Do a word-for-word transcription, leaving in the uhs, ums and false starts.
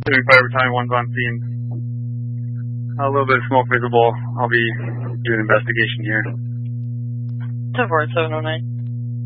seventy-five Battalion one's on scene. A little bit of smoke visible. I'll be doing an investigation here. ten four seven oh nine.